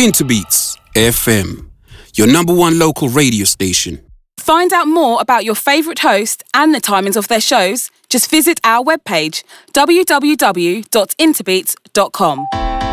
Interbeats FM, your number one local radio station. Find out more about your favourite host and the timings of their shows. Just visit our webpage, www.interbeats.com.